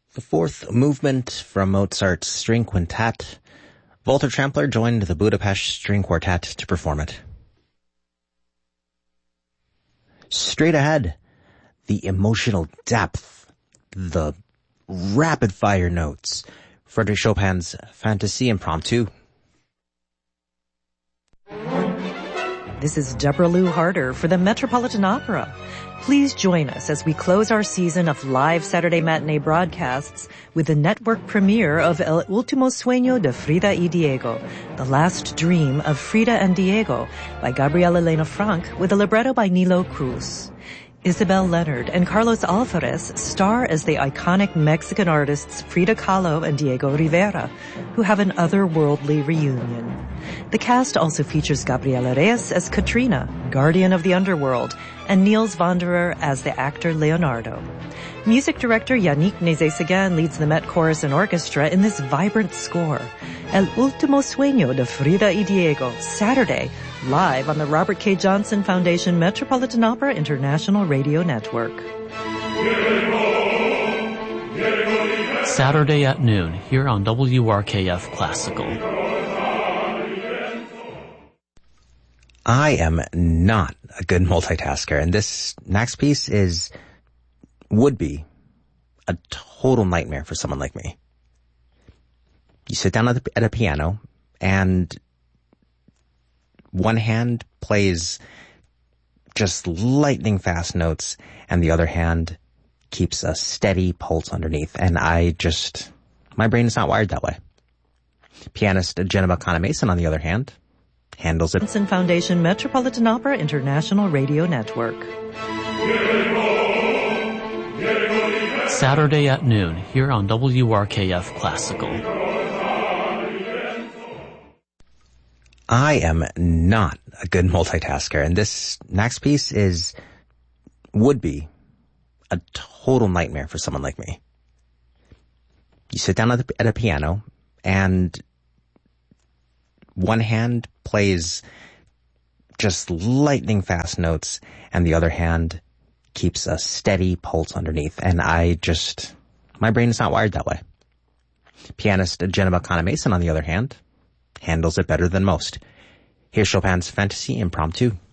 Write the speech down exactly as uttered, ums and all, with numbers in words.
The fourth movement from Mozart's String Quintet. Walter Trampler joined the Budapest String Quartet to perform it. Straight ahead, the emotional depth, the rapid-fire notes. Frederick Chopin's Fantasy Impromptu. This is Deborah Lou Harder for the Metropolitan Opera. Please join us as we close our season of live Saturday matinee broadcasts with the network premiere of El Último Sueño de Frida y Diego, The Last Dream of Frida and Diego, by Gabriela Elena Frank, with a libretto by Nilo Cruz. Isabel Leonard and Carlos Alvarez star as the iconic Mexican artists Frida Kahlo and Diego Rivera, who have an otherworldly reunion. The cast also features Gabriela Reyes as Katrina, guardian of the underworld, and Niels Wanderer as the actor Leonardo. Music director Yannick Nézet-Séguin leads the Met Chorus and Orchestra in this vibrant score. El Último Sueño de Frida y Diego, Saturday, live on the Robert K. Johnson Foundation Metropolitan Opera International Radio Network. Saturday at noon, here on W R K F Classical. I am not a good multitasker, and this next piece is, would be, a total nightmare for someone like me. You sit down at, the, at a piano, and one hand plays just lightning fast notes, and the other hand keeps a steady pulse underneath, and I just, my brain is not wired that way. Pianist Jenna Kana-Mason, on the other hand, handles it. Johnson Foundation Metropolitan Opera International Radio Network. Saturday at noon, here on W R K F Classical. I am not a good multitasker, and this next piece is, would be, a total nightmare for someone like me. You sit down at, the, at a piano, and one hand plays just lightning fast notes, and the other hand keeps a steady pulse underneath, and I just, my brain is not wired that way. Pianist Jenna Kana-Mason, on the other hand, handles it better than most. Here's Chopin's Fantasy Impromptu.